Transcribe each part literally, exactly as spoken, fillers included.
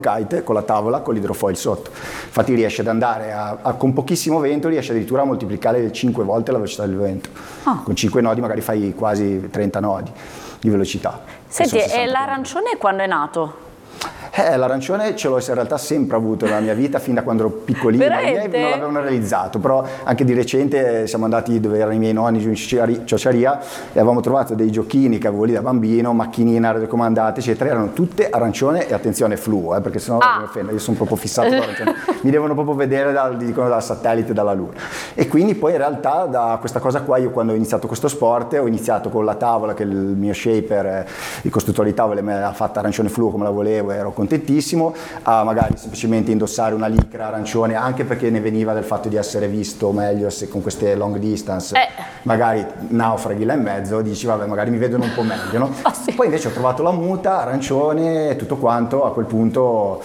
kite con la tavola con l'idrofoil sotto, infatti riesce ad andare a, a, con pochissimo vento riesce addirittura a moltiplicare cinque volte la velocità del vento. Oh. Con cinque nodi magari fai quasi trenta nodi di velocità. Senti, e l'arancione quando è nato? Eh, l'arancione ce l'ho in realtà sempre avuto nella mia vita, fin da quando ero piccolino. I miei non l'avevano realizzato, però anche di recente siamo andati dove erano i miei nonni, giù in Ciociaria, e avevamo trovato dei giochini che avevo lì da bambino, macchinine racomandate, eccetera, erano tutte arancione e attenzione fluo, eh, perché sennò ah. mi offendo, io sono proprio fissato con l'arancione, mi devono proprio vedere dal, dicono, dal satellite, dalla luna. E quindi poi in realtà da questa cosa qua, io quando ho iniziato questo sport, ho iniziato con la tavola, che il mio shaper, il costruttore di tavole me l'ha fatta arancione fluo come la volevo, ero contentissimo, a magari semplicemente indossare una licra arancione, anche perché ne veniva del fatto di essere visto meglio se con queste long distance eh. magari naufraghi là in mezzo, dici vabbè magari mi vedono un po' meglio, no? Oh, sì. Poi invece ho trovato la muta arancione e tutto quanto, a quel punto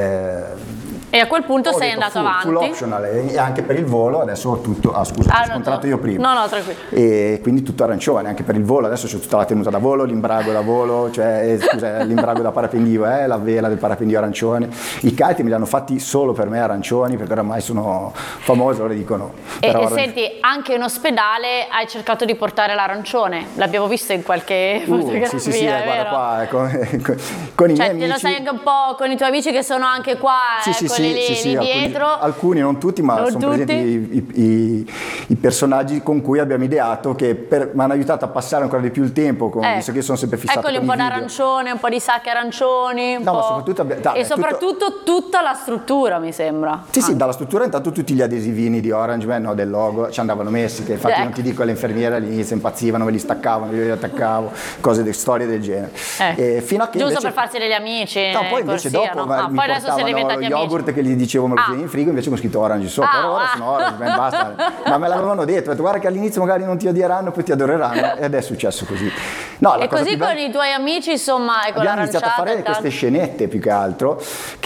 eh, e a quel punto sei detto, andato full, avanti. Full optional, e anche per il volo, adesso ho tutto, ah scusa, ah, ho scontrato no, io prima. No, no, tranquillo. E quindi tutto arancione, anche per il volo, adesso c'ho tutta la tenuta da volo, l'imbrago da volo, cioè, eh, scusa, l'imbrago da parapendio, eh, la vela del parapendio arancione. I kite me li hanno fatti solo per me arancioni, perché oramai sono famoso, lo dicono. E, e senti, anche in ospedale hai cercato di portare l'arancione, l'abbiamo visto in qualche uh, fotografia, sì, sì, sì, è guarda vero? qua, eh, con, con, con i cioè, miei amici. Te lo sai anche un po' con i tuoi amici che sono anche qua, sì, eh, sì, quelli sì, lì, sì, lì sì, dietro. Alcuni, alcuni, non tutti, ma non sono tutti. presenti i, i, i personaggi con cui abbiamo ideato, che per, mi hanno aiutato a passare ancora di più il tempo, con, ecco. visto che io sono sempre fissato Eccoli, con un po' i video. d'arancione, un po' di sacche arancioni, un no, po'... ma soprattutto abbi- da, e soprattutto tutto... tutta la struttura, mi sembra. Sì, sì, dalla struttura intanto tutti gli adesivini di Orange Man, no, del logo, ci andavano messi, che infatti ecco. non ti dico, le infermiere all'inizio impazzivano, me li staccavano, me li attaccavo, cose, de, storie del genere. Ecco. E fino a che Giusto invece... per farsi degli amici. No, poi invece corsia, dopo no? ah, mi poi adesso siete diventati lo yogurt amici. che gli dicevo me lo ah. tieni in frigo, invece mi ho scritto Orange sopra, ah, ora ah. sono Orange Man, basta. Ma me l'avevano detto, ho detto guarda che all'inizio magari non ti odieranno, poi ti adoreranno, ed è successo così. No, la e cosa così con bella... i tuoi amici, insomma, e con abbiamo iniziato a fare tanto... queste scenette più che altro,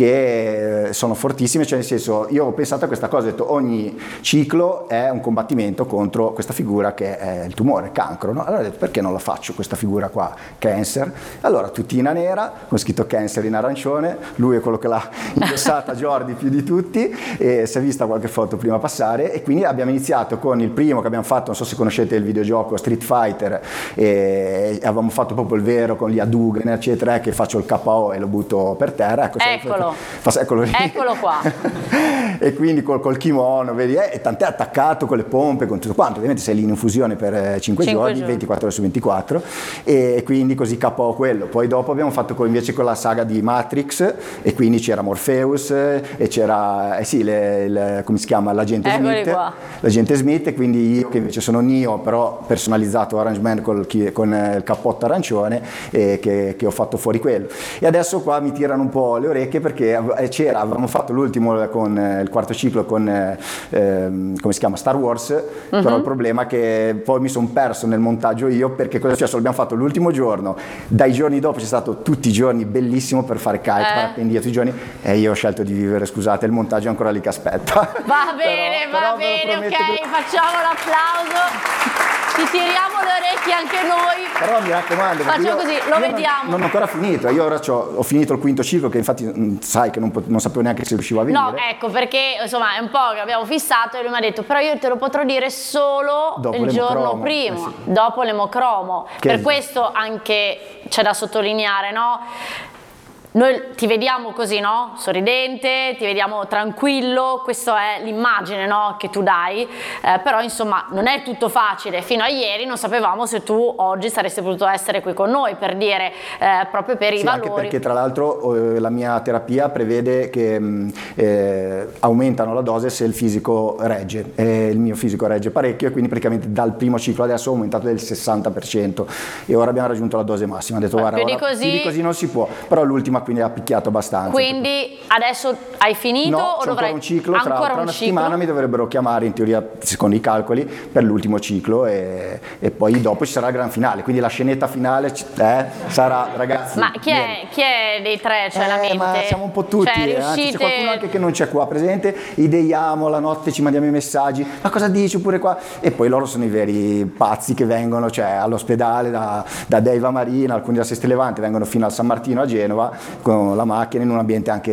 che sono fortissime, cioè nel senso, io ho pensato a questa cosa, ho detto ogni ciclo è un combattimento contro questa figura che è il tumore, il cancro, no? Allora ho detto perché non la faccio questa figura qua, Cancer? Allora tutina nera, con scritto Cancer in arancione, lui è quello che l'ha indossata, Jordi più di tutti, e si è vista qualche foto prima passare, e quindi abbiamo iniziato con il primo che abbiamo fatto, non so se conoscete il videogioco Street Fighter, e avevamo fatto proprio il vero con gli Hadouken eccetera, che faccio il K O e lo butto per terra, ecco, eccolo, fa, eccolo, lì. eccolo qua. E quindi col, col kimono, vedi, eh, e tant'è attaccato con le pompe, con tutto quanto, ovviamente sei lì in infusione per cinque giorni, giorni, ventiquattro ore su ventiquattro, e quindi così K O quello. Poi dopo abbiamo fatto con, invece con la saga di Matrix, e quindi c'era Morpheus, e c'era, eh sì, le, le, come si chiama, l'agente Eccoli Smith, qua. l'agente Smith, e quindi io che invece sono Neo, però personalizzato Orange Man col, con il cappotto arancione, e che, che ho fatto fuori quello. E adesso qua mi tirano un po' le orecchie, perché c'era, avevamo fatto l'ultimo con il quarto ciclo con eh, come si chiama, Star Wars, uh-huh. però il problema è che poi mi sono perso nel montaggio io, perché cosa è successo? L'abbiamo fatto l'ultimo giorno, dai giorni dopo c'è stato tutti i giorni bellissimo per fare kite, eh. parapendio tutti i giorni, e io ho scelto di vivere, scusate, il montaggio è ancora lì che aspetta. Va bene, però, va però bene, ok, che... facciamo l'applauso. Ci tiriamo le orecchie anche noi. Però mi raccomando, facciamo io, così, lo io vediamo. Non, non ho ancora finito, io ora ho finito il quinto ciclo, che infatti mh, sai che non, non sapevo neanche se riuscivo a venire. No, ecco, perché insomma è un po' che abbiamo fissato, e lui mi ha detto però io te lo potrò dire solo dopo il giorno prima, eh sì. dopo l'emocromo. Che per è... questo anche c'è da sottolineare, no? Noi ti vediamo così, no? Sorridente, ti vediamo tranquillo, questa è l'immagine, no? che tu dai, eh, però insomma non è tutto facile. Fino a ieri non sapevamo se tu oggi saresti potuto essere qui con noi, per dire, eh, proprio per sì, i valori. Anche perché tra l'altro eh, la mia terapia prevede che mh, eh, aumentano la dose se il fisico regge, e il mio fisico regge parecchio, e quindi praticamente dal primo ciclo adesso ho aumentato del sessanta per cento, e ora abbiamo raggiunto la dose massima. Ho detto Beh, guarda, più, ora, di così... più di così non si può, però l'ultima quindi ha picchiato abbastanza. Quindi adesso hai finito? No, o c'è dovrai... ancora un ciclo, tra, ancora tra un una ciclo? settimana mi dovrebbero chiamare, in teoria secondo i calcoli, per l'ultimo ciclo, e, e poi dopo ci sarà il gran finale, quindi la scenetta finale eh, sarà, ragazzi. Ma chi è, chi è dei tre c'è eh, la mente? Ma siamo un po' tutti, cioè, eh, riuscite... anzi, c'è qualcuno anche che non c'è qua presente, ideiamo la notte, ci mandiamo i messaggi, ma cosa dici, oppure qua, e poi loro sono i veri pazzi che vengono, cioè all'ospedale da, da Deiva Marina, alcuni da Seste Levante vengono fino al San Martino a Genova con la macchina, in un ambiente anche